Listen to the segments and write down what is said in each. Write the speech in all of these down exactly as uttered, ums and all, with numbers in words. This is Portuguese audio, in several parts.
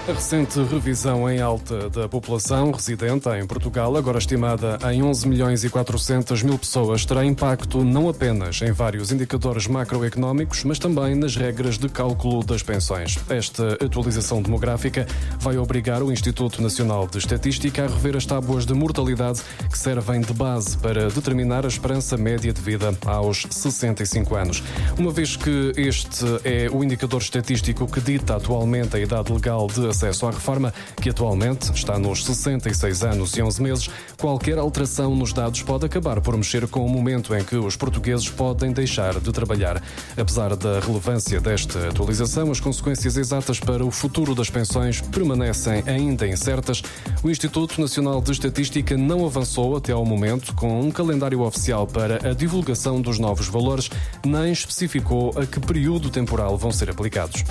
A recente revisão em alta da população residente em Portugal, agora estimada em onze milhões e quatrocentas mil pessoas, terá impacto não apenas em vários indicadores macroeconómicos, mas também nas regras de cálculo das pensões. Esta atualização demográfica vai obrigar o Instituto Nacional de Estatística a rever as tábuas de mortalidade que servem de base para determinar a esperança média de vida aos sessenta e cinco anos. Uma vez que este é o indicador estatístico que dita atualmente a idade legal de acesso à reforma, que atualmente está nos sessenta e seis anos e onze meses, qualquer alteração nos dados pode acabar por mexer com o momento em que os portugueses podem deixar de trabalhar. Apesar da relevância desta atualização, as consequências exatas para o futuro das pensões permanecem ainda incertas. O Instituto Nacional de Estatística não avançou até ao momento com um calendário oficial para a divulgação dos novos valores, nem especificou a que período temporal vão ser aplicados.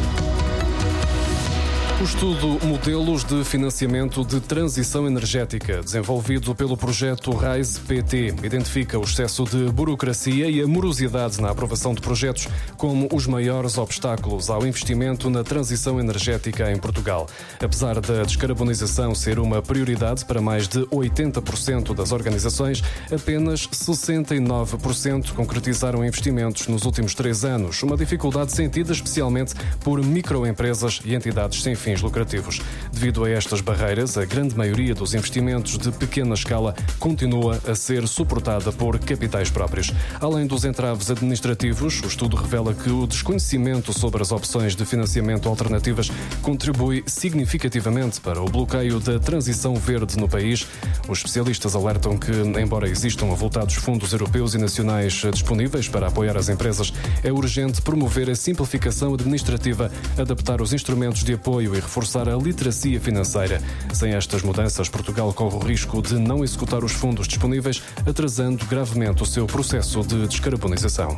O estudo Modelos de Financiamento de Transição Energética, desenvolvido pelo projeto RISE-P T, identifica o excesso de burocracia e a morosidade na aprovação de projetos como os maiores obstáculos ao investimento na transição energética em Portugal. Apesar da descarbonização ser uma prioridade para mais de oitenta por cento das organizações, apenas sessenta e nove por cento concretizaram investimentos nos últimos três anos, uma dificuldade sentida especialmente por microempresas e entidades sem fins lucrativos. Devido a estas barreiras, a grande maioria dos investimentos de pequena escala continua a ser suportada por capitais próprios. Além dos entraves administrativos, o estudo revela que o desconhecimento sobre as opções de financiamento alternativas contribui significativamente para o bloqueio da transição verde no país. Os especialistas alertam que, embora existam avultados fundos europeus e nacionais disponíveis para apoiar as empresas, é urgente promover a simplificação administrativa, adaptar os instrumentos de apoio e reforçar a literacia financeira. Sem estas mudanças, Portugal corre o risco de não executar os fundos disponíveis, atrasando gravemente o seu processo de descarbonização.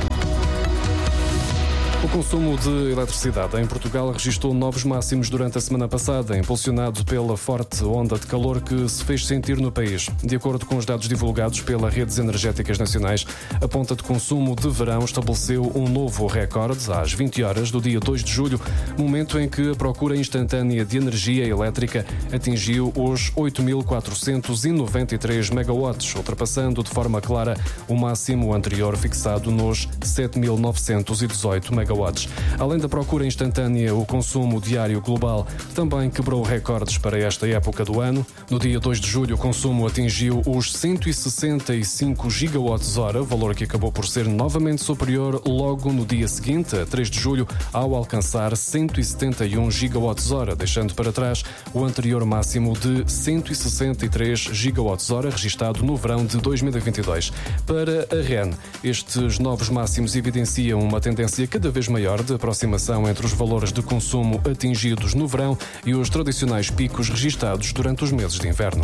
O consumo de eletricidade em Portugal registrou novos máximos durante a semana passada, impulsionado pela forte onda de calor que se fez sentir no país. De acordo com os dados divulgados pelas redes energéticas nacionais, a ponta de consumo de verão estabeleceu um novo recorde às vinte horas do dia dois de julho, momento em que a procura instantânea de energia elétrica atingiu os oito mil quatrocentos e noventa e três megawatts, ultrapassando de forma clara o máximo anterior fixado nos sete mil novecentos e dezoito megawatts. Além da procura instantânea, o consumo diário global também quebrou recordes para esta época do ano. No dia dois de julho, o consumo atingiu os cento e sessenta e cinco gigawatts-hora, valor que acabou por ser novamente superior logo no dia seguinte, a três de julho, ao alcançar cento e setenta e um gigawatts-hora, deixando para trás o anterior máximo de cento e sessenta e três gigawatts-hora, registado no verão de dois mil e vinte e dois. Para a R E N, estes novos máximos evidenciam uma tendência cada vez maior de aproximação entre os valores de consumo atingidos no verão e os tradicionais picos registados durante os meses de inverno.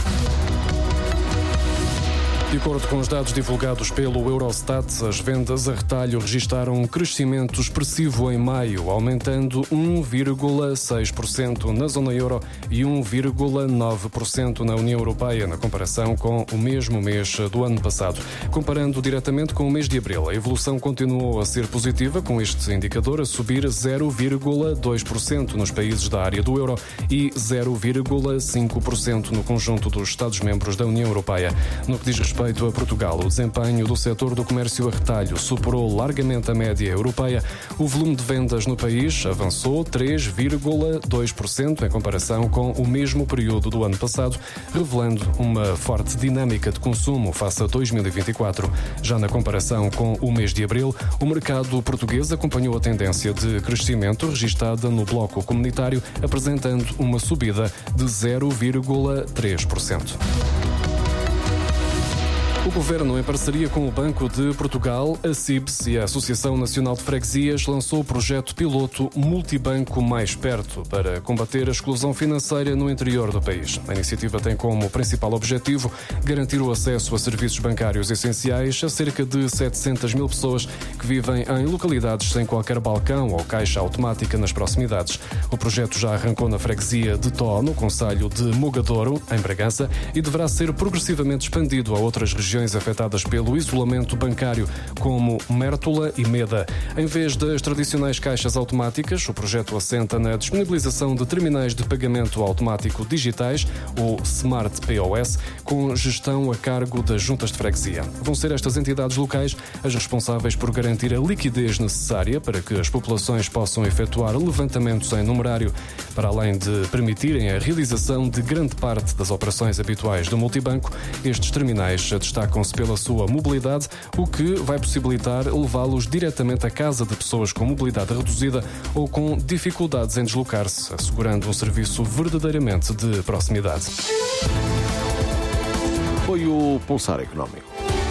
De acordo com os dados divulgados pelo Eurostat, as vendas a retalho registaram um crescimento expressivo em maio, aumentando um vírgula seis por cento na zona euro e um vírgula nove por cento na União Europeia, na comparação com o mesmo mês do ano passado. Comparando diretamente com o mês de abril, a evolução continuou a ser positiva, com este indicador a subir zero vírgula dois por cento nos países da área do euro e zero vírgula cinco por cento no conjunto dos Estados-membros da União Europeia. No que diz respeito a Portugal, o desempenho do setor do comércio a retalho superou largamente a média europeia. O volume de vendas no país avançou três vírgula dois por cento em comparação com o mesmo período do ano passado, revelando uma forte dinâmica de consumo face a dois mil e vinte e quatro. Já na comparação com o mês de abril, o mercado português acompanhou a tendência de crescimento registada no bloco comunitário, apresentando uma subida de zero vírgula três por cento. O Governo, em parceria com o Banco de Portugal, a C I B S e a Associação Nacional de Freguesias, lançou o projeto piloto Multibanco Mais Perto para combater a exclusão financeira no interior do país. A iniciativa tem como principal objetivo garantir o acesso a serviços bancários essenciais a cerca de setecentas mil pessoas que vivem em localidades sem qualquer balcão ou caixa automática nas proximidades. O projeto já arrancou na freguesia de Tó, no concelho de Mogadouro, em Bragança, e deverá ser progressivamente expandido a outras regiões regiões afetadas pelo isolamento bancário, como Mértola e Meda. Em vez das tradicionais caixas automáticas, o projeto assenta na disponibilização de terminais de pagamento automático digitais, ou Smart P O S, com gestão a cargo das juntas de freguesia. Vão ser estas entidades locais as responsáveis por garantir a liquidez necessária para que as populações possam efetuar levantamentos em numerário, para além de permitirem a realização de grande parte das operações habituais do multibanco. Estes terminais destacam-se pela sua mobilidade, o que vai possibilitar levá-los diretamente à casa de pessoas com mobilidade reduzida ou com dificuldades em deslocar-se, assegurando um serviço verdadeiramente de proximidade. Foi o Pulsar Económico.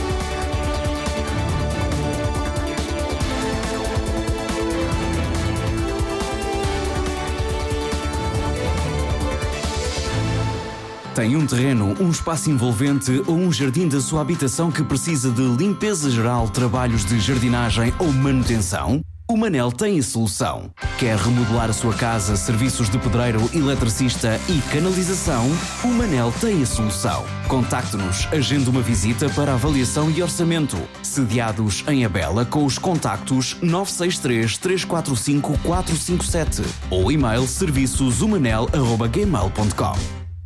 Tem um terreno, um espaço envolvente ou um jardim da sua habitação que precisa de limpeza geral, trabalhos de jardinagem ou manutenção? O Manel tem a solução. Quer remodelar a sua casa, serviços de pedreiro, eletricista e canalização? O Manel tem a solução. Contacte-nos, agende uma visita para avaliação e orçamento. Sediados em Abela com os contactos nove seis três, três quatro cinco, quatro cinco sete ou e-mail serviços umanel arroba gmail ponto com.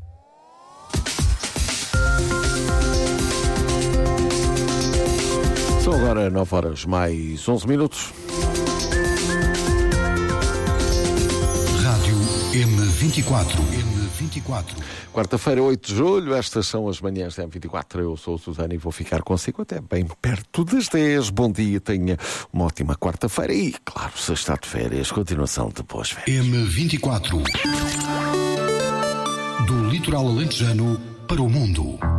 São agora nove horas mais onze minutos. Rádio M vinte e quatro. M vinte e quatro. Quarta-feira, oito de julho, estas são as manhãs da M vinte e quatro. Eu sou o Susana e vou ficar consigo até bem perto das dez. Bom dia, tenha uma ótima quarta-feira e, claro, se está de férias, continuação de boas férias. M vinte e quatro. Do litoral alentejano para o mundo.